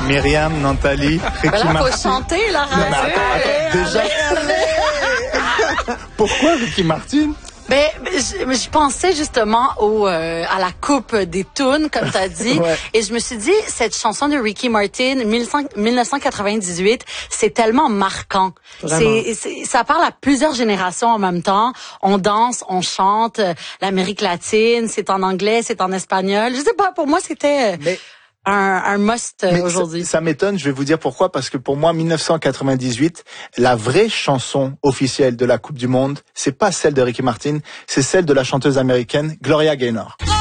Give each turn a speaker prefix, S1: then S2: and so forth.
S1: Myriam, Nantali, Ricky Martin.
S2: Faut chanter, là.
S1: Déjà. Pourquoi Ricky Martin?
S2: Ben, je pensais justement à la coupe des tunes, comme tu as dit,
S1: Ouais.
S2: et je me suis dit, cette chanson de Ricky Martin, 1998, c'est tellement marquant. Ça parle à plusieurs générations en même temps. On danse, on chante, l'Amérique latine, c'est en anglais, c'est en espagnol. Je sais pas, pour moi, c'était un must aujourd'hui.
S1: Ça m'étonne, je vais vous dire pourquoi, parce que pour moi, 1998, la vraie chanson officielle de la Coupe du Monde, c'est pas celle de Ricky Martin, c'est celle de la chanteuse américaine Gloria Gaynor.